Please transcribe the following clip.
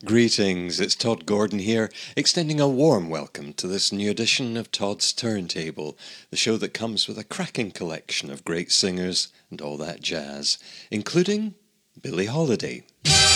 Greetings, it's Todd Gordon here, extending a warm welcome to this new edition of Todd's Turntable, the show that comes with a cracking collection of great singers and all that jazz, including Billie Holiday.